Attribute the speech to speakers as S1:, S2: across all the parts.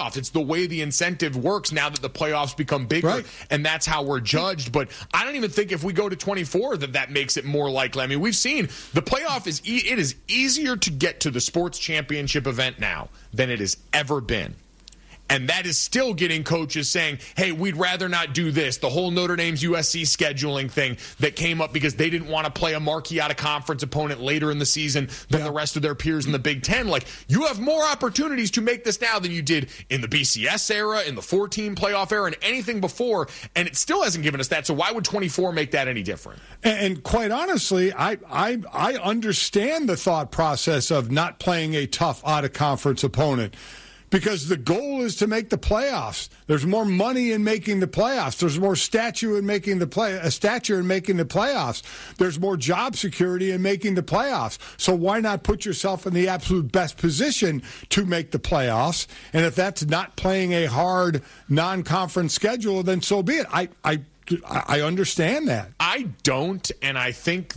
S1: playoff. It's the way the incentive works now that the playoffs become bigger, and that's how we're judged. But I don't even think if we go to 24 that makes it more likely. I mean, we've seen the playoff is easier to get to the sports championship event now than it has ever been. And that is still getting coaches saying, hey, we'd rather not do this. The whole Notre Dame's USC scheduling thing that came up because they didn't want to play a marquee out-of-conference opponent later in the season than the rest of their peers in the Big Ten. Like, you have more opportunities to make this now than you did in the BCS era, in the 14 playoff era, and anything before. And it still hasn't given us that. So why would 24 make that any different?
S2: And quite honestly, I understand the thought process of not playing a tough out-of-conference opponent, because the goal is to make the playoffs. There's more money in making the playoffs. There's more stature in making the playoffs. There's more job security in making the playoffs. So why not put yourself in the absolute best position to make the playoffs? And if that's not playing a hard non-conference schedule, then so be it. I understand that.
S1: I don't, and I think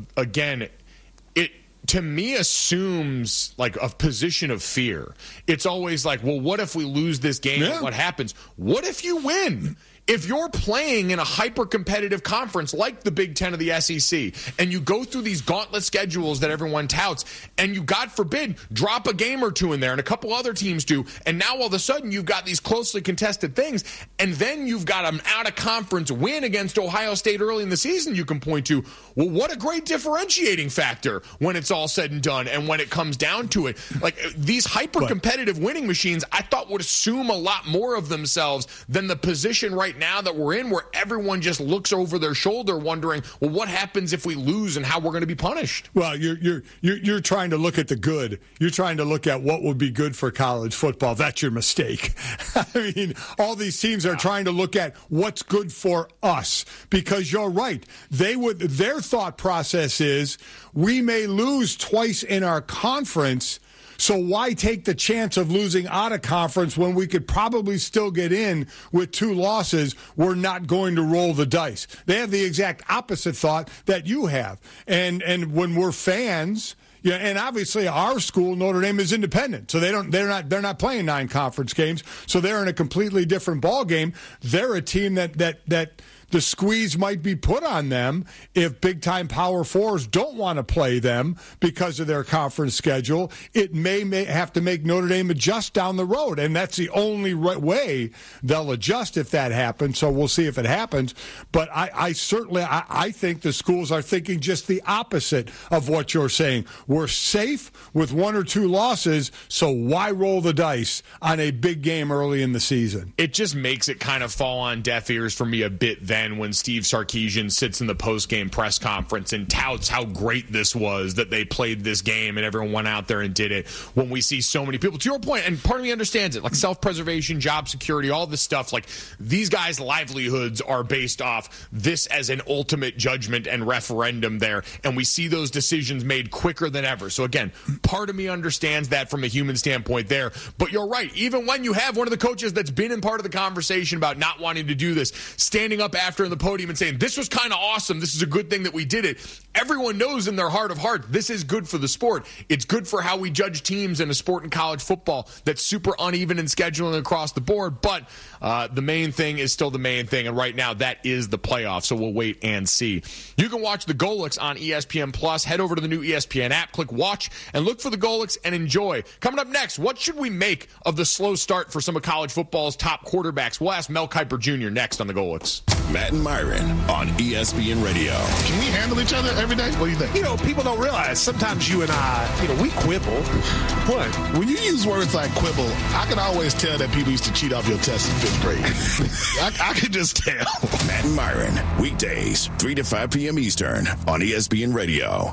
S1: it to me assumes like a position of fear. It's always like, well, what if we lose this game? Yeah. What happens? What if you win? If you're playing in a hyper-competitive conference like the Big Ten of the SEC, and you go through these gauntlet schedules that everyone touts, and you, God forbid, drop a game or two in there, and a couple other teams do, and now all of a sudden you've got these closely contested things, and then you've got an out-of-conference win against Ohio State early in the season you can point to. Well, what a great differentiating factor when it's all said and done, and when it comes down to it. Like, these hyper-competitive winning machines, I thought would assume a lot more of themselves than the position right now that we're in, where everyone just looks over their shoulder wondering, well, what happens if we lose and how we're going to be punished?
S2: Well, you're trying to look at the good. You're trying to look at what would be good for college football. That's your mistake. I mean, all these teams are trying to look at what's good for us, because you're right. Their thought process is, we may lose twice in our conference, so why take the chance of losing out of conference when we could probably still get in with 2 losses? We're not going to roll the dice. They have the exact opposite thought that you have. And when we're fans, yeah, and obviously our school, Notre Dame, is independent, so they're not playing 9 conference games, so they're in a completely different ball game. They're a team that the squeeze might be put on them if big-time Power Fours don't want to play them because of their conference schedule. It may have to make Notre Dame adjust down the road, and that's the only way they'll adjust if that happens. So we'll see if it happens. But I certainly think the schools are thinking just the opposite of what you're saying. We're safe with 1 or 2 losses, so why roll the dice on a big game early in the season?
S1: It just makes it kind of fall on deaf ears for me a bit then when Steve Sarkisian sits in the post-game press conference and touts how great this was, that they played this game and everyone went out there and did it, when we see so many people, to your point, and part of me understands it, like self-preservation, job security, all this stuff, like these guys' livelihoods are based off this as an ultimate judgment and referendum there, and we see those decisions made quicker than ever. So again, part of me understands that from a human standpoint there, but you're right, even when you have one of the coaches that's been in part of the conversation about not wanting to do this, standing up after in the podium and saying, this was kind of awesome, this is a good thing that we did it, everyone knows in their heart of heart this is good for the sport. It's good for how we judge teams in a sport in college football that's super uneven in scheduling across the board, but the main thing is still the main thing, and right now that is the playoff, so we'll wait and see. You can watch the Golics on ESPN Plus. Head over to the new ESPN app, click watch, and look for the Golics and enjoy. Coming up next, what should we make of the slow start for some of college football's top quarterbacks? We'll ask Mel Kiper Jr. next on the Golics.
S3: Matt and Myron on ESPN Radio.
S4: Can we handle each other every day? What do you think?
S5: You know, people don't realize sometimes you and I, we quibble.
S4: What? When you use words like quibble, I can always tell that people used to cheat off your tests in 5th grade. I can just tell.
S3: Matt and Myron, weekdays, 3 to 5 p.m. Eastern on ESPN Radio.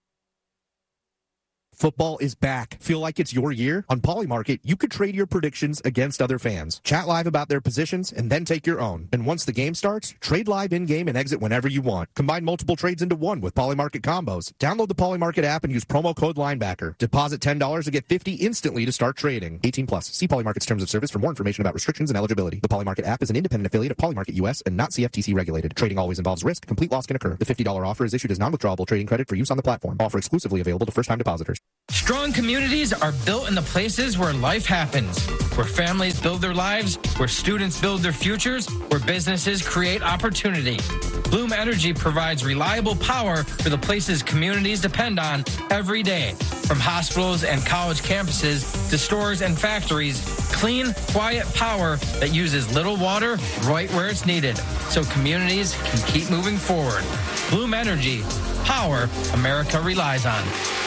S6: Football is back. Feel like it's your year? On Polymarket, you could trade your predictions against other fans. Chat live about their positions and then take your own. And once the game starts, trade live in-game and exit whenever you want. Combine multiple trades into one with Polymarket combos. Download the Polymarket app and use promo code Linebacker. Deposit $10 to get $50 instantly to start trading. 18 plus. See Polymarket's terms of service for more information about restrictions and eligibility. The Polymarket app is an independent affiliate of Polymarket US and not CFTC regulated. Trading always involves risk. Complete loss can occur. The $50 offer is issued as non-withdrawable trading credit for use on the platform. Offer exclusively available to first-time depositors.
S7: Strong communities are built in the places where life happens, where families build their lives, where students build their futures, where businesses create opportunity. Bloom Energy provides reliable power for the places communities depend on every day. From hospitals and college campuses to stores and factories, clean, quiet power that uses little water right where it's needed, so communities can keep moving forward. Bloom Energy, power America relies on.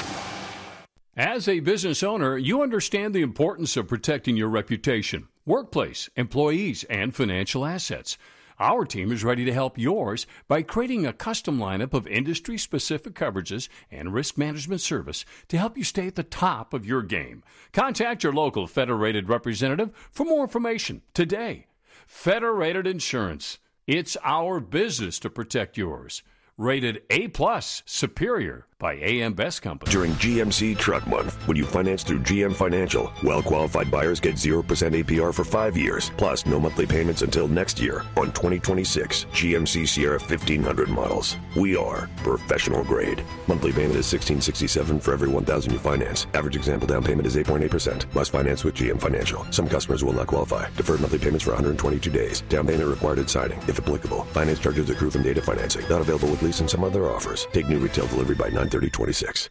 S8: As a business owner, you understand the importance of protecting your reputation, workplace, employees, and financial assets. Our team is ready to help yours by creating a custom lineup of industry-specific coverages and risk management service to help you stay at the top of your game. Contact your local Federated representative for more information today. Federated Insurance. It's our business to protect yours. Rated A+, superior by AM Best Company.
S9: During GMC Truck Month, when you finance through GM Financial, well-qualified buyers get 0% APR for 5 years, plus no monthly payments until next year on 2026 GMC Sierra 1500 models. We are professional grade. Monthly payment is $1,667 for every $1,000 you finance. Average example down payment is 8.8%. Must finance with GM Financial. Some customers will not qualify. Deferred monthly payments for 122 days. Down payment required at signing, if applicable. Finance charges accrue from data financing. Not available with lease and some other offers. Take new retail delivery by 9/30/26.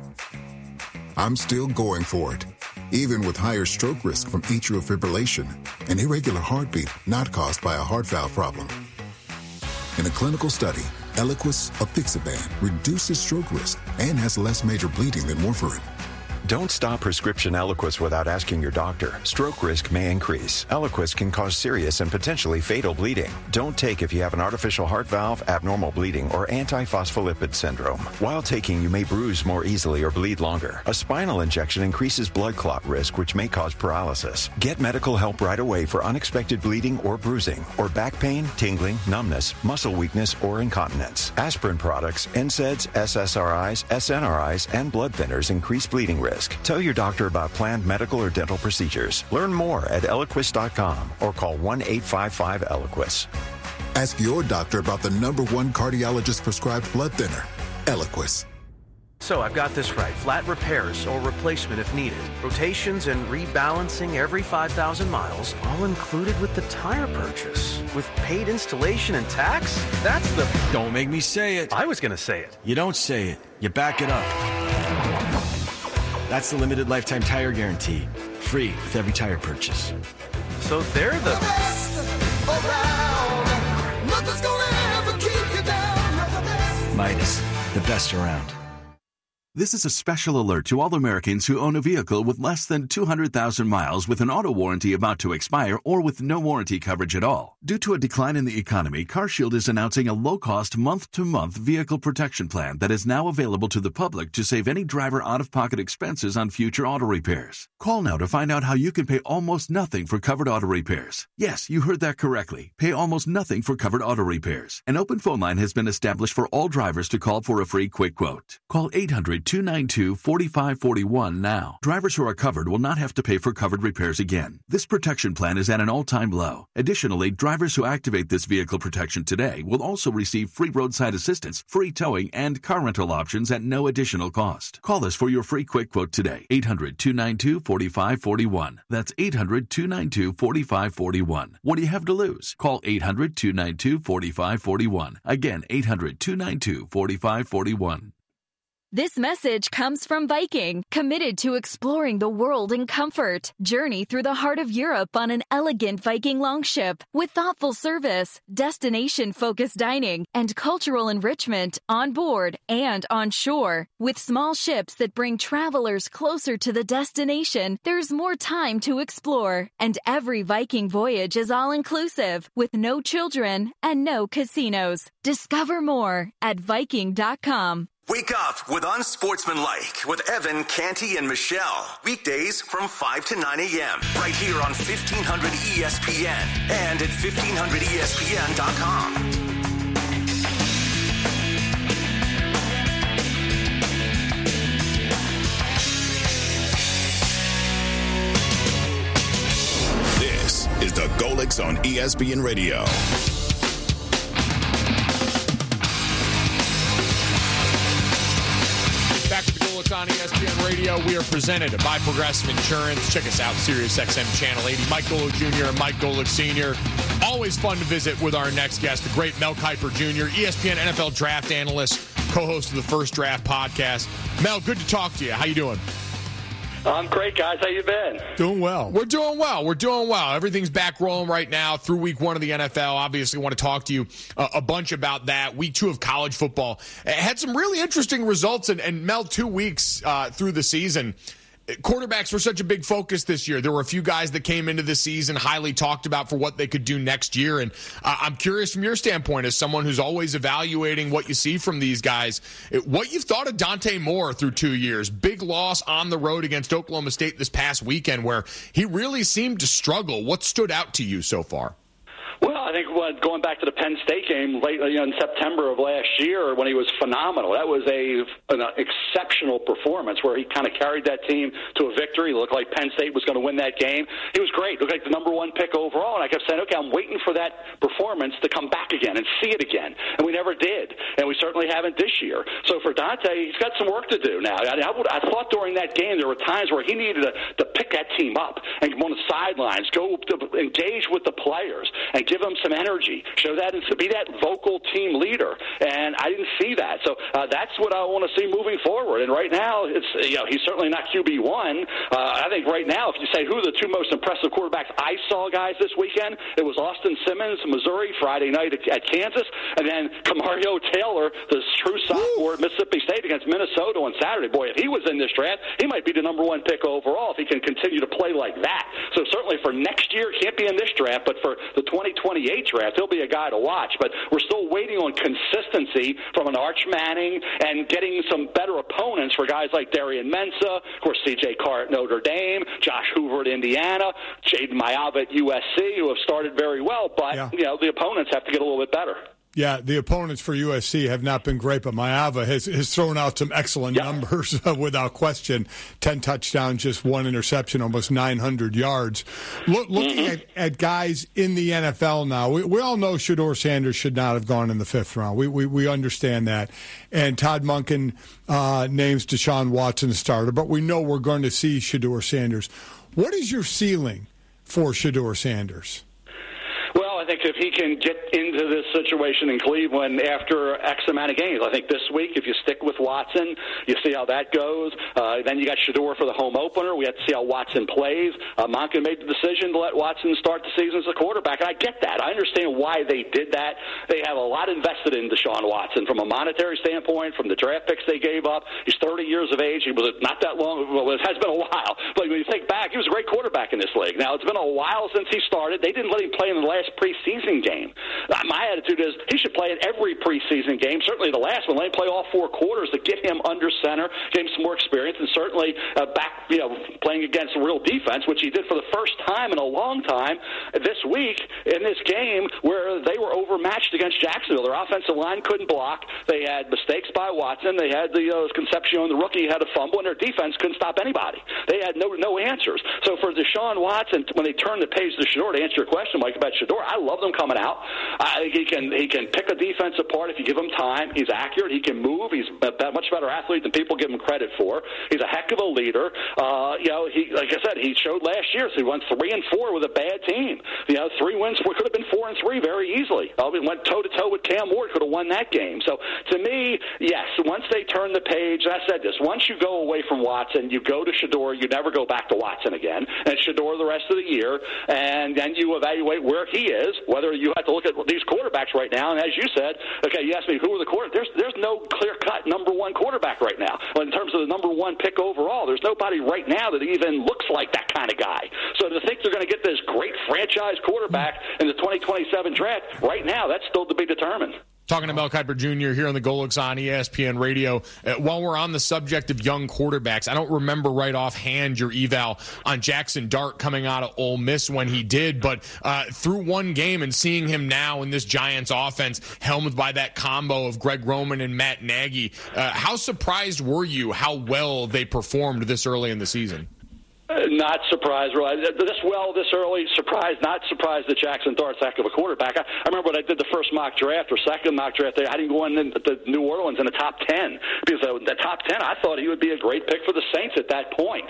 S10: I'm still going for it, even with higher stroke risk from atrial fibrillation, an irregular heartbeat not caused by a heart valve problem. In a clinical study, Eliquis, apixaban, reduces stroke risk and has less major bleeding than warfarin.
S11: Don't stop prescription Eliquis without asking your doctor. Stroke risk may increase. Eliquis can cause serious and potentially fatal bleeding. Don't take if you have an artificial heart valve, abnormal bleeding, or antiphospholipid syndrome. While taking, you may bruise more easily or bleed longer. A spinal injection increases blood clot risk, which may cause paralysis. Get medical help right away for unexpected bleeding or bruising, or back pain, tingling, numbness, muscle weakness, or incontinence. Aspirin products, NSAIDs, SSRIs, SNRIs, and blood thinners increase bleeding risk. Tell your doctor about planned medical or dental procedures. Learn more at Eliquis.com or call 1-855-ELIQUIS.
S10: Ask your doctor about the #1 cardiologist prescribed blood thinner, Eliquis.
S12: So I've got this right. Flat repairs or replacement if needed. Rotations and rebalancing every 5,000 miles, all included with the tire purchase. With paid installation and tax? That's the...
S13: Don't make me say it.
S12: I was going to say it.
S13: You don't say it. You back it up. That's the limited lifetime tire guarantee. Free with every tire purchase.
S12: So they're the best
S13: around. Nothing's gonna ever keep you down. Midas, the best around.
S14: This is a special alert to all Americans who own a vehicle with less than 200,000 miles with an auto warranty about to expire or with no warranty coverage at all. Due to a decline in the economy, CarShield is announcing a low-cost month-to-month vehicle protection plan that is now available to the public to save any driver out-of-pocket expenses on future auto repairs. Call now to find out how you can pay almost nothing for covered auto repairs. Yes, you heard that correctly. Pay almost nothing for covered auto repairs. An open phone line has been established for all drivers to call for a free quick quote. Call 800-292-4541 now. Drivers who are covered will not have to pay for covered repairs again. This protection plan is at an all-time low. Additionally, drivers who activate this vehicle protection today will also receive free roadside assistance, free towing, and car rental options at no additional cost. Call us for your free quick quote today. 800-292-4541. That's 800-292-4541. What do you have to lose? Call 800-292-4541. Again, 800-292-4541.
S15: This message comes from Viking, committed to exploring the world in comfort. Journey through the heart of Europe on an elegant Viking longship with thoughtful service, destination-focused dining, and cultural enrichment on board and on shore. With small ships that bring travelers closer to the destination, there's more time to explore. And every Viking voyage is all-inclusive, with no children and no casinos. Discover more at Viking.com.
S16: Wake up with Unsportsmanlike with Evan, Canty, and Michelle. Weekdays from 5 to 9 a.m. right here on 1500 ESPN and at 1500ESPN.com.
S3: This is the Golix on ESPN Radio.
S1: Back to the Golix on on ESPN Radio. We are presented by Progressive Insurance. Check us out, SiriusXM Channel 80. Mike Golic Jr. and Mike Golic Sr. Always fun to visit with our next guest, the great Mel Kiper Jr., ESPN NFL draft analyst, co-host of the First Draft podcast. Mel, good to talk to you. How you doing?
S17: I'm great, guys. How you been?
S2: Doing well.
S1: We're doing well. Everything's back rolling right now through week 1 of the NFL. Obviously, want to talk to you a bunch about that. Week 2 of college football had some really interesting results, and Mel, 2 weeks through the season. Quarterbacks were such a big focus this year. There were a few guys that came into the season highly talked about for what they could do next year. And I'm curious from your standpoint, as someone who's always evaluating what you see from these guys, what you've thought of Dante Moore through 2 years. Big loss on the road against Oklahoma State this past weekend where he really seemed to struggle. What stood out to you so far?
S17: Well, I think going back to the Penn State game late in September of last year when he was phenomenal, that was an exceptional performance where he kind of carried that team to a victory. It looked like Penn State was going to win that game. He was great. Looked like the number 1 pick overall, and I kept saying, okay, I'm waiting for that performance to come back again and see it again, and we never did, and we certainly haven't this year. So for Dante, he's got some work to do now. I thought during that game there were times where he needed to pick that team up and go on the sidelines, go to engage with the players, and give them some energy, show that and be that vocal team leader. And I didn't see that. So that's what I want to see moving forward. And right now, he's certainly not QB1. I think right now, if you say who are the 2 most impressive quarterbacks I saw, guys, this weekend, it was Austin Simmons, Missouri, Friday night at Kansas, and then Kamario Taylor, the true sophomore at Mississippi State against Minnesota on Saturday. Boy, if he was in this draft, he might be the number 1 pick overall if he can continue to play like that. So certainly for next year, can't be in this draft, but for the 2028 draft, he'll be a guy to watch. But we're still waiting on consistency from an Arch Manning and getting some better opponents for guys like Darian Mensah, of course, C.J. Carr at Notre Dame, Josh Hoover at Indiana, Jaden Maiava at USC, who have started very well, but the opponents have to get a little bit better.
S2: Yeah, the opponents for USC have not been great, but Maiava has thrown out some excellent numbers without question. 10 touchdowns, just 1 interception, almost 900 yards. Looking at guys in the NFL now, we all know Shedeur Sanders should not have gone in the 5th round. We understand that. And Todd Monken names Deshaun Watson the starter, but we know we're going to see Shedeur Sanders. What is your ceiling for Shedeur Sanders?
S17: I think if he can get into this situation in Cleveland after X amount of games, I think this week, if you stick with Watson, you see how that goes. Then you got Shedeur for the home opener. We have to see how Watson plays. Monken made the decision to let Watson start the season as a quarterback, and I get that. I understand why they did that. They have a lot invested in Deshaun Watson from a monetary standpoint, from the draft picks they gave up. He's 30 years of age. He was not that long. Well, it has been a while. But when you think back, he was a great quarterback in this league. Now, it's been a while since he started. They didn't let him play in the last preseason game. My attitude is he should play in every preseason game, certainly the last one. Let him play all 4 quarters to get him under center, get him some more experience, and certainly back, playing against real defense, which he did for the first time in a long time this week in this game where they were overmatched against Jacksonville. Their offensive line couldn't block. They had mistakes by Watson. They had Concepcion, the rookie, had a fumble, and their defense couldn't stop anybody. They had no answers. So for Deshaun Watson, when they turn the page to Shedeur, to answer your question, Mike, about Shedeur, I love them coming out. I think he can pick a defense apart if you give him time. He's accurate. He can move. He's a much better athlete than people give him credit for. He's a heck of a leader. He, like I said, he showed last year. So he went 3-4 with a bad team. 3 wins could have been 4-3 very easily. He went toe to toe with Cam Ward, could have won that game. So to me, yes, once they turn the page, I said this. Once you go away from Watson, you go to Shedeur. You never go back to Watson again. And Shedeur the rest of the year, and then you evaluate where he is. Whether you have to look at these quarterbacks right now, and as you said, okay, you asked me who are the quarterbacks. There's no clear-cut number 1 quarterback right now. Well, in terms of the number 1 pick overall, there's nobody right now that even looks like that kind of guy. So to think they're going to get this great franchise quarterback in the 2027 draft, right now, that's still to be determined.
S1: Talking to Mel Kiper Jr. here on the Golics on ESPN Radio. While we're on the subject of young quarterbacks, I don't remember right offhand your eval on Jackson Dart coming out of Ole Miss when he did, but through one game and seeing him now in this Giants offense, helmed by that combo of Greg Roman and Matt Nagy, how surprised were you how well they performed this early in the season?
S17: Not surprised, really. This early, surprised, not surprised that Jackson Dart's that heck of a quarterback. I remember when I did the first mock draft or second mock draft, I didn't go in the New Orleans in the top 10 because the top 10, I thought he would be a great pick for the Saints at that point.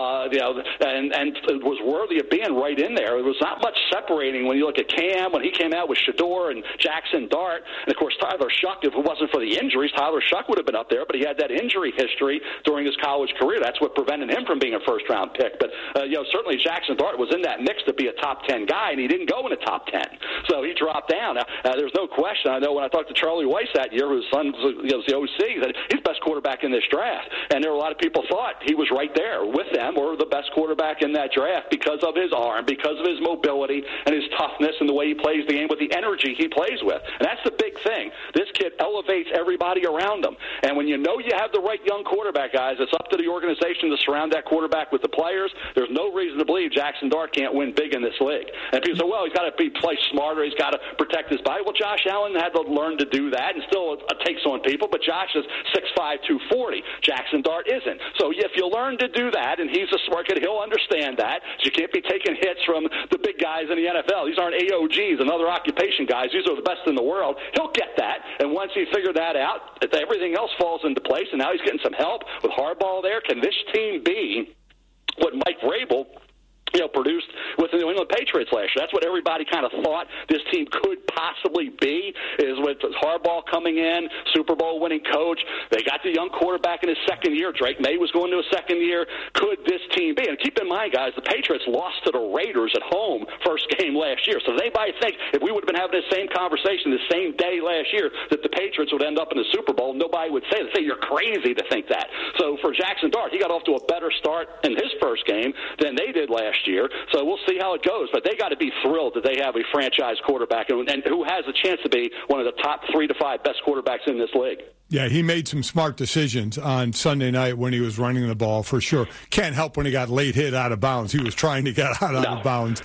S17: And it was worthy of being right in there. There was not much separating when you look at Cam, when he came out with Shedeur and Jackson Dart. And, of course, Tyler Shuck, if it wasn't for the injuries, Tyler Shuck would have been up there, but he had that injury history during his college career. That's what prevented him from being a first-round pick. But, certainly Jackson Dart was in that mix to be a top 10 guy, and he didn't go in the top 10. So he dropped down. Now, there's no question. I know when I talked to Charlie Weiss that year, whose son was the OC, that he's the best quarterback in this draft. And there were a lot of people thought he was right there with them or the best quarterback in that draft because of his arm, because of his mobility and his toughness and the way he plays the game with the energy he plays with. And that's the big thing. This kid elevates everybody around him. And when you know you have the right young quarterback, guys, it's up to the organization to surround that quarterback with the players. There's no reason to believe Jackson Dart can't win big in this league. And people say, well, he's got to play smarter. He's got to protect his body. Well, Josh Allen had to learn to do that, and still it takes on people. But Josh is 6'5", 240. Jackson Dart isn't. So if you learn to do that, and he's a smart kid, he'll understand that. You can't be taking hits from the big guys in the NFL. These aren't AOGs and other occupation guys. These are the best in the world. He'll get that. And once he figured that out, everything else falls into place. And now he's getting some help with Harbaugh there. Can this team be what Mike Vrabel produced with the New England Patriots last year? That's what everybody kind of thought this team could possibly be, is with Harbaugh coming in, Super Bowl winning coach. They got the young quarterback in his second year. Drake May was going to a second year. Could this team be? And keep in mind, guys, the Patriots lost to the Raiders at home first game last year. So they might think if we would have been having the same conversation the same day last year that the Patriots would end up in the Super Bowl, nobody would say that. Say you're crazy to think that. So for Jackson Dart, he got off to a better start in his first game than they did last year. So we'll see how it goes. But they got to be thrilled that they have a franchise quarterback and who has a chance to be one of the top 3 to 5 best quarterbacks in this league.
S2: Yeah, he made some smart decisions on Sunday night when he was running the ball, for sure. Can't help when he got late hit out of bounds. He was trying to get out of bounds.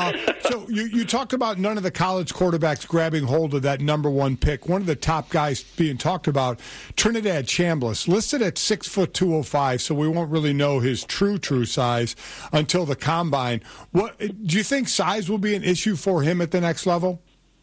S2: So you talked about none of the college quarterbacks grabbing hold of that number one pick. One of the top guys being talked about, Trinidad Chambliss, listed at 6'2", 205, so we won't really know his true size until the combine. What do you think size will be an issue for him at the next level?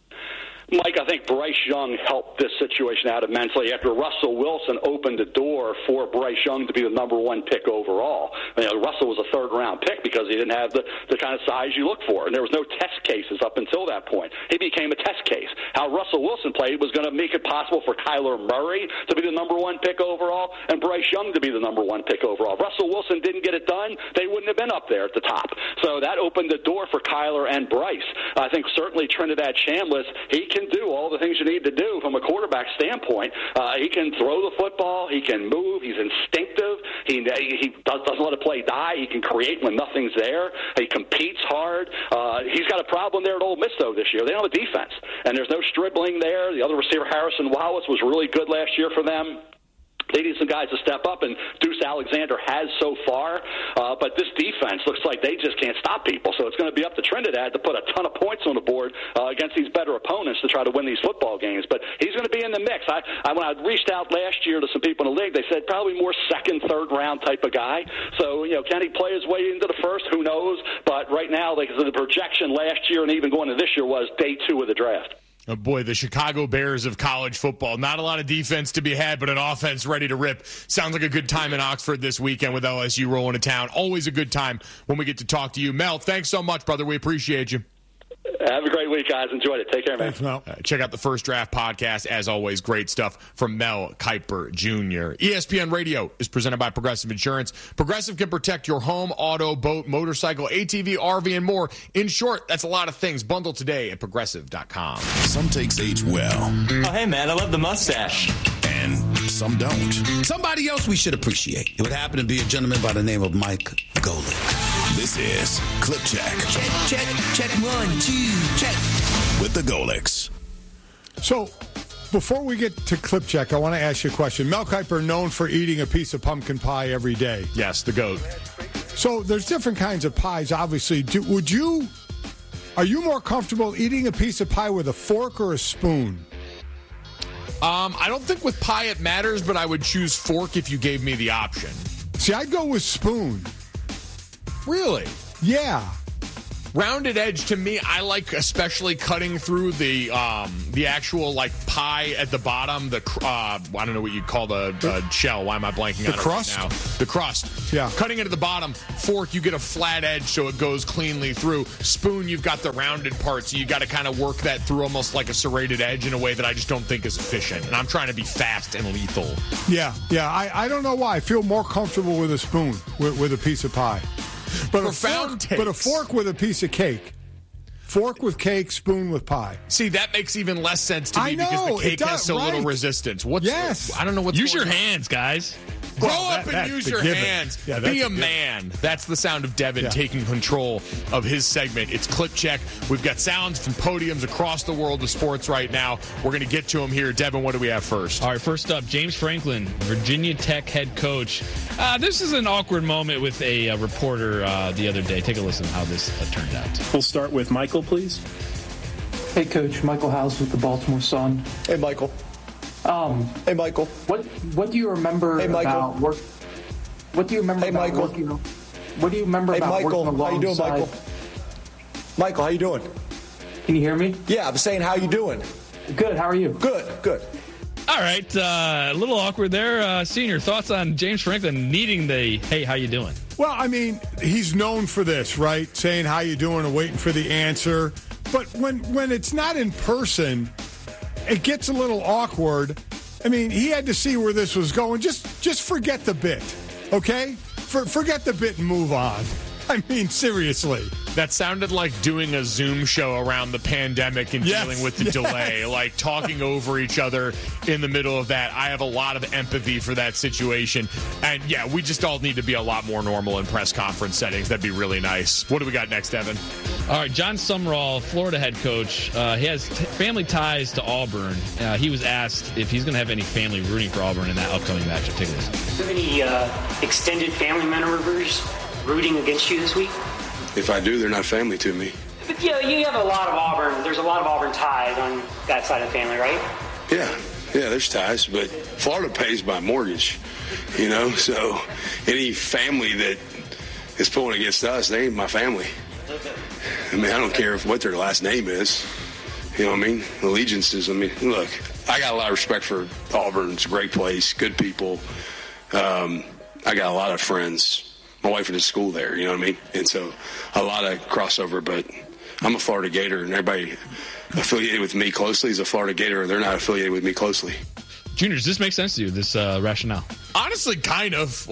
S17: Mike, I think Bryce Young helped this situation out immensely after Russell Wilson opened the door for Bryce Young to be the number one pick overall. Russell was a third-round pick because he didn't have the kind of size you look for, and there was no test cases up until that point. He became a test case. How Russell Wilson played was going to make it possible for Kyler Murray to be the number one pick overall and Bryce Young to be the number one pick overall. If Russell Wilson didn't get it done, they wouldn't have been up there at the top. So that opened the door for Kyler and Bryce. I think certainly Trinidad Chambliss, he can do all the things you need to do from a quarterback standpoint. He can throw the football. He can move. He's instinctive. He doesn't let a play die. He can create when nothing's there. He competes hard. He's got a problem there at Ole Miss, though, this year. They don't have a defense, and there's no dribbling there. The other receiver, Harrison Wallace, was really good last year for them. They need some guys to step up, and Deuce Alexander has so far. But this defense looks like they just can't stop people. So it's going to be up to Trinidad to put a ton of points on the board against these better opponents to try to win these football games. But he's going to be in the mix. When I reached out last year to some people in the league, they said probably more second, third round type of guy. So, can he play his way into the first? Who knows? But right now, the projection last year and even going into this year was day 2 of the draft.
S1: Oh boy, the Chicago Bears of college football. Not a lot of defense to be had, but an offense ready to rip. Sounds like a good time in Oxford this weekend with LSU rolling to town. Always a good time when we get to talk to you. Mel, thanks so much, brother. We appreciate you.
S17: Have a great week, guys. Enjoyed it. Take care, man.
S2: Thanks, Mel.
S1: Check out the First Draft podcast. As always, great stuff from Mel Kiper Jr. ESPN Radio is presented by Progressive Insurance. Progressive can protect your home, auto, boat, motorcycle, ATV, RV, and more. In short, that's a lot of things. Bundle today at Progressive.com.
S3: Some takes age well.
S18: Oh, hey, man, I love the mustache.
S3: And some don't.
S13: Somebody else we should appreciate. It would happen to be a gentleman by the name of Mike Golic.
S3: This is Clip Check.
S13: Check, 1, 2, check.
S3: With the Golics.
S2: So, before we get to Clip Check, I want to ask you a question. Mel Kiper, known for eating a piece of pumpkin pie every day.
S1: Yes, the GOAT.
S2: So, there's different kinds of pies, obviously. Are you more comfortable eating a piece of pie with a fork or a spoon?
S1: I don't think with pie it matters, but I would choose fork if you gave me the option.
S2: See, I'd go with spoon.
S1: Really?
S2: Yeah.
S1: Rounded edge, to me, I like especially cutting through the actual like pie at the bottom. I don't know what you'd call the shell. Why am I blanking on
S2: crust?
S1: it right now? The crust.
S2: Yeah.
S1: Cutting it at the bottom. Fork, you get a flat edge, so it goes cleanly through. Spoon, you've got the rounded part, so you got to kind of work that through almost like a serrated edge in a way that I just don't think is efficient. And I'm trying to be fast and lethal.
S2: Yeah. I don't know why. I feel more comfortable with a spoon with a piece of pie. But a fork with a piece of cake. Fork with cake, spoon with pie.
S1: See, that makes even less sense to me because the cake has so little resistance. I don't know what's
S19: Use
S1: going
S19: your
S1: on.
S19: hands, guys.
S1: Grow up and use your hands.
S2: Yeah,
S1: Be a man. That's the sound of Devin taking control of his segment. It's Clip Check. We've got sounds from podiums across the world of sports right now. We're going to get to them here. Devin, what do we have first?
S19: All right, first up, James Franklin, Virginia Tech head coach. This is an awkward moment with a reporter the other day. Take a listen to how this turned out.
S20: We'll start with Michael, please.
S21: Hey, Coach. Michael House with the Baltimore Sun.
S22: Hey, Michael. Hey, Michael.
S21: What do you remember about work? What do you remember about working? What do you remember about working alongside?
S22: How you doing, Michael? Michael, how you doing?
S21: Can you hear me?
S22: Yeah, I'm saying, how you doing?
S21: Good. How are you?
S22: Good.
S19: All right, a little awkward there. Senior, thoughts on James Franklin needing the, hey, how you doing?
S2: Well, I mean, he's known for this, right? Saying how you doing and waiting for the answer. But when it's not in person, it gets a little awkward. I mean, he had to see where this was going. Just forget the bit, okay? Forget the bit and move on. I mean, seriously.
S1: That sounded like doing a Zoom show around the pandemic and dealing with the delay, like talking over each other in the middle of that. I have a lot of empathy for that situation. And, yeah, we just all need to be a lot more normal in press conference settings. That'd be really nice. What do we got next, Evan?
S19: All right, John Sumrall, Florida head coach. He has family ties to Auburn. He was asked if he's going to have any family rooting for Auburn in that upcoming matchup. Take a listen.
S23: Do you have any extended family members rooting against you this week?
S24: If I do, they're not family to me.
S23: But you have a lot of Auburn. There's a lot of Auburn ties on that side of the family, right?
S24: Yeah, there's ties, but Florida pays my mortgage, so any family that is pulling against us, they ain't my family. I mean, I don't care what their last name is. You know what I mean? Allegiances. I mean, look, I got a lot of respect for Auburn. It's a great place, good people. I got a lot of friends. My wife went to school there, you know what I mean? And so a lot of crossover, but I'm a Florida Gator, and everybody affiliated with me closely is a Florida Gator. They're not affiliated with me closely.
S19: Junior, does this make sense to you, this rationale?
S1: Honestly, kind of.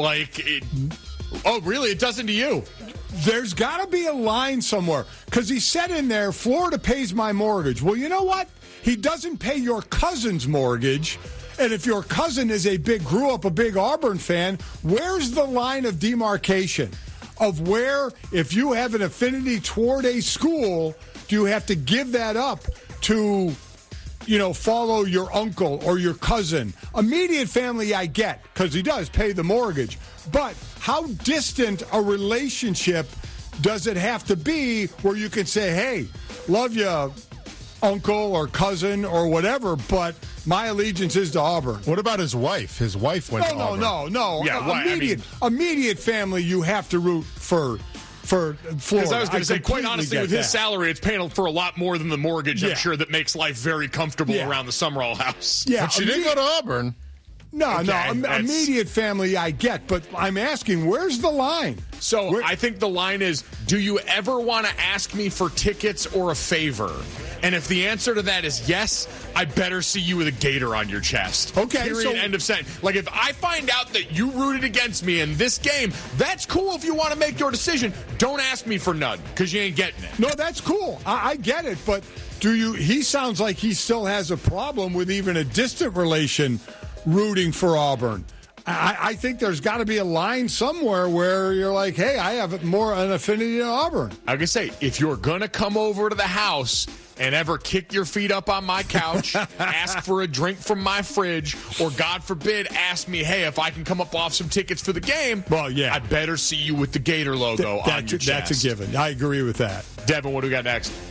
S1: Oh, really? It doesn't to you?
S2: There's got to be a line somewhere, because he said in there, Florida pays my mortgage. Well, you know what? He doesn't pay your cousin's mortgage. And if your cousin grew up a big Auburn fan, where's the line of demarcation of where, if you have an affinity toward a school, do you have to give that up to, follow your uncle or your cousin? Immediate family, I get, because he does pay the mortgage. But how distant a relationship does it have to be where you can say, hey, love you, uncle or cousin or whatever, but my allegiance is to Auburn.
S25: What about his wife? His wife went to Auburn.
S2: No. Yeah, immediate family, you have to root for Florida.
S1: Because I was going to say, quite honestly, with his salary, it's paying for a lot more than the mortgage, I'm sure, that makes life very comfortable around the Sumrall house.
S2: Yeah,
S25: but she didn't go to Auburn.
S2: No, immediate family I get, but I'm asking, where's the line?
S1: So I think the line is, do you ever want to ask me for tickets or a favor? And if the answer to that is yes, I better see you with a gator on your chest.
S2: Okay.
S1: Period, end of sentence. Like, if I find out that you rooted against me in this game, that's cool if you want to make your decision. Don't ask me for none, because you ain't getting it.
S2: No, that's cool. I get it, but he sounds like he still has a problem with even a distant relation rooting for Auburn. I think there's got to be a line somewhere where you're like, hey, I have more an affinity to Auburn.
S1: I can say, if you're going to come over to the house and ever kick your feet up on my couch, ask for a drink from my fridge, or God forbid, ask me, hey, if I can come up off some tickets for the game,
S2: well, yeah,
S1: I better see you with the Gator logo on your chest.
S2: That's a given. I agree with that.
S1: Devin, what do we got next?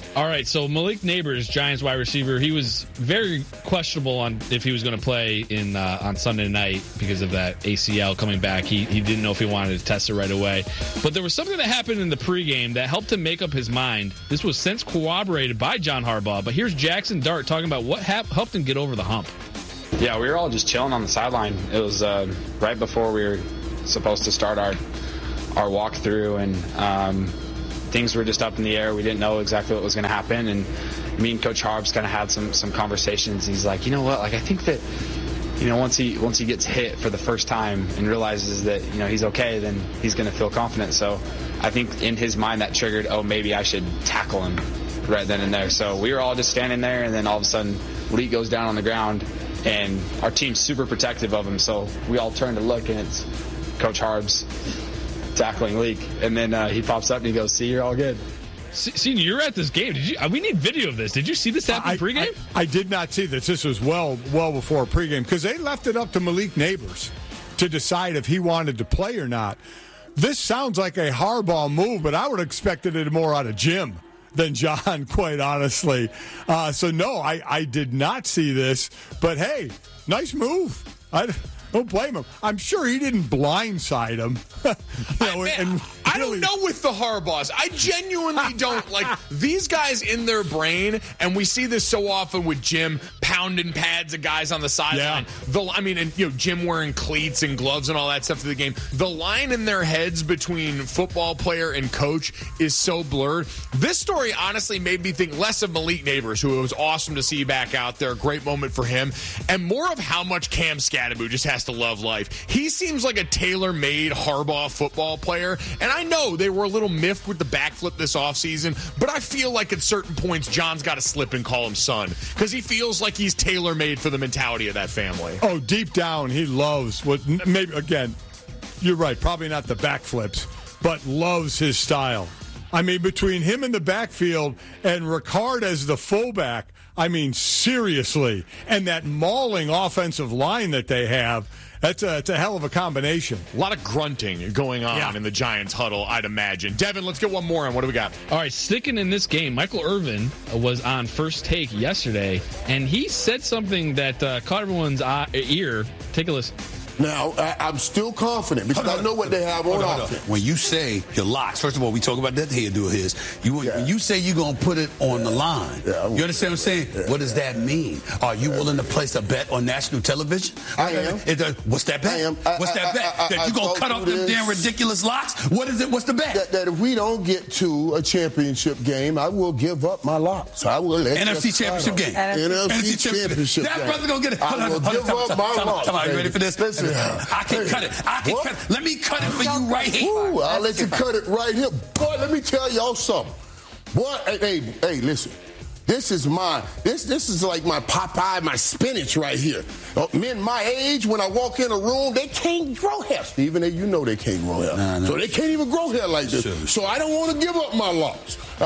S19: All right, so Malik Neighbors, Giants wide receiver, he was very questionable on if he was going to play on Sunday night because of that ACL coming back. He didn't know if he wanted to test it right away. But there was something that happened in the pregame that helped him make up his mind. This was since corroborated by John Harbaugh. But here's Jackson Dart talking about what helped him get over the hump.
S4: Yeah, we were all just chilling on the sideline. It was right before we were supposed to start our walkthrough, and things were just up in the air. We didn't know exactly what was going to happen, and me and Coach Harbs kind of had some conversations. He's like, you know what, like I think that, once he gets hit for the first time and realizes that, he's okay, then he's going to feel confident. So I think in his mind that triggered, maybe I should tackle him right then and there. So we were all just standing there, and then all of a sudden Lee goes down on the ground, and our team's super protective of him. So we all turn to look, and it's Coach Harbs tackling Leak, and then he pops up and he goes, "See, you're all good."
S19: See, you're at this game. We need video of this. Did you see this happen pregame?
S2: I did not see this. This was well before pregame because they left it up to Malik Neighbors to decide if he wanted to play or not. This sounds like a Harbaugh move, but I would have expected it more out of Jim than John, quite honestly. So no, I did not see this. But hey, nice move. I don't blame him. I'm sure he didn't blindside him.
S1: I don't know with the Harbaughs. I genuinely don't. Like, these guys in their brain, and we see this so often with Jim pounding pads of guys on the sideline. Yeah. Jim wearing cleats and gloves and all that stuff to the game. The line in their heads between football player and coach is so blurred. This story honestly made me think less of Malik Neighbors, who it was awesome to see back out there. Great moment for him. And more of how much Cam Scatterbo just has to love life. He seems like a tailor-made Harbaugh football player, and I know they were a little miffed with the backflip this offseason, but I feel like at certain points John's got to slip and call him son because he feels like he's tailor-made for the mentality of that family.
S2: Oh, deep down, he loves what, maybe, again, you're right, probably not the backflips, but loves his style. I mean, between him in the backfield and Ricard as the fullback, I mean, seriously, and that mauling offensive line that they have, it's a hell of a combination.
S1: A lot of grunting going on in the Giants huddle, I'd imagine. Devin, let's get one more on. What do we got?
S19: All right, sticking in this game, Michael Irvin was on First Take yesterday, and he said something that caught everyone's ear. Take a listen.
S5: Now, I'm still confident because I know what they have on offense.
S13: When you say your locks, first of all, we talk about that head do his. You say you're going to put it on the line. Yeah, you understand what I'm saying? Yeah, what does that mean? Are you willing to place a bet on national television?
S5: I am.
S13: What's that bet?
S5: I am.
S13: What's that bet? That you going to cut off them damn ridiculous locks? What is it? What's the bet?
S5: That if we don't get to a championship game, I will give up my locks. I will let
S13: NFC championship game.
S5: NFC championship game.
S13: That brother going to get it.
S5: I will give up my locks.
S13: Are you ready for this?
S5: Listen.
S13: I can cut it. Let me cut it for you right here.
S5: Ooh, I'll let you cut it right here. Boy, let me tell y'all something. Boy, hey, listen. This is like my Popeye, my spinach right here. Men my age, when I walk in a room, they can't grow hair. Stephen, you know they can't grow hair. So they can't even grow hair like this. Sure. So I don't want to give up my locks. So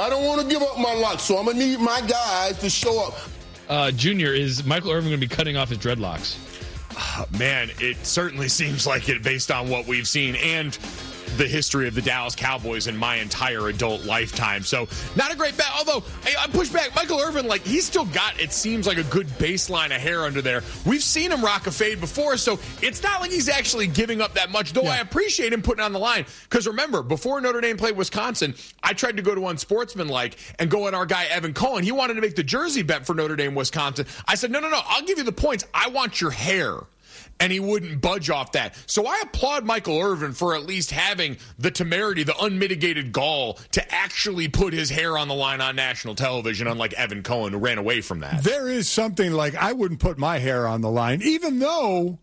S5: I'm going to need my guys to show up.
S19: Junior, is Michael Irvin going to be cutting off his dreadlocks?
S1: Man, it certainly seems like it based on what we've seen and the history of the Dallas Cowboys in my entire adult lifetime. So not a great bet. Although I push back. Michael Irvin, he's still got, it seems like, a good baseline of hair under there. We've seen him rock a fade before, so it's not like he's actually giving up that much, though. Yeah. I appreciate him putting it on the line. Because remember, before Notre Dame played Wisconsin, I tried to go to Unsportsmanlike and go at our guy Evan Cohen. He wanted to make the jersey bet for Notre Dame Wisconsin. I said, no, I'll give you the points. I want your hair. And he wouldn't budge off that. So I applaud Michael Irvin for at least having the temerity, the unmitigated gall to actually put his hair on the line on national television, unlike Evan Cohen, who ran away from that.
S2: There is something like I wouldn't put my hair on the line, even though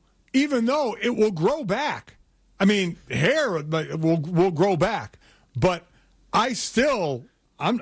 S2: it will grow back. I mean, hair will grow back, but I still I'm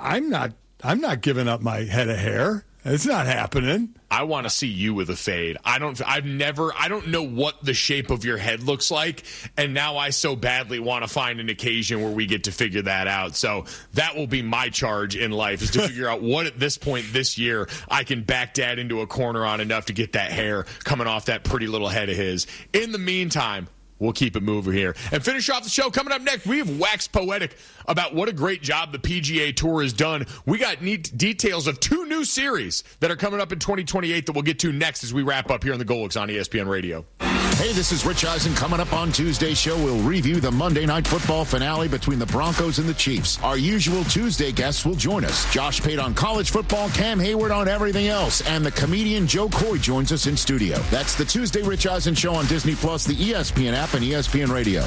S2: not giving up my head of hair. It's not happening.
S1: I want to see you with a fade. I don't know what the shape of your head looks like, and now I so badly want to find an occasion where we get to figure that out. So that will be my charge in life, is to figure out what at this point this year I can back Dad into a corner on enough to get that hair coming off that pretty little head of his. In the meantime, we'll keep it moving here. And finish off the show. Coming up next, we have waxed poetic about what a great job the PGA Tour has done. We got neat details of 2 new series that are coming up in 2028 that we'll get to next as we wrap up here on the Golix on ESPN Radio.
S6: Hey, this is Rich Eisen. Coming up on Tuesday's show, we'll review the Monday Night Football finale between the Broncos and the Chiefs. Our usual Tuesday guests will join us. Josh Pate on college football, Cam Hayward on everything else, and the comedian Joe Coy joins us in studio. That's the Tuesday Rich Eisen Show on Disney+, the ESPN app, and ESPN Radio.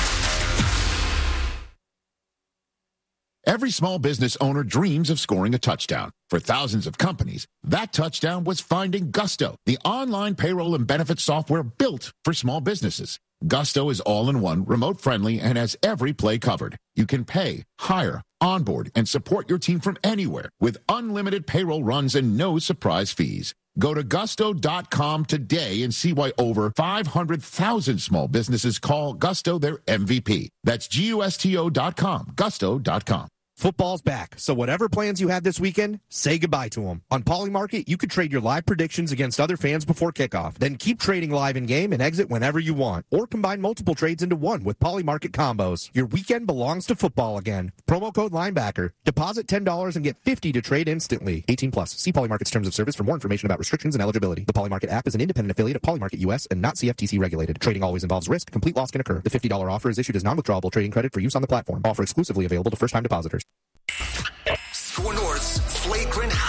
S6: Every small business owner dreams of scoring a touchdown. For thousands of companies, that touchdown was finding Gusto, the online payroll and benefits software built for small businesses. Gusto is all-in-one, remote-friendly, and has every play covered. You can pay, hire, onboard, and support your team from anywhere with unlimited payroll runs and no surprise fees. Go to gusto.com today and see why over 500,000 small businesses call Gusto their MVP. That's GUSTO.com, gusto.com.
S7: Football's back, so whatever plans you had this weekend, say goodbye to them. On Polymarket, you could trade your live predictions against other fans before kickoff. Then keep trading live in-game and exit whenever you want. Or combine multiple trades into one with Polymarket combos. Your weekend belongs to football again. Promo code Linebacker. Deposit $10 and get $50 to trade instantly. 18+. See Polymarket's terms of service for more information about restrictions and eligibility. The Polymarket app is an independent affiliate of Polymarket US and not CFTC regulated. Trading always involves risk. Complete loss can occur. The $50 offer is issued as non-withdrawable trading credit for use on the platform. Offer exclusively available to first-time depositors.
S16: Score North's flagrant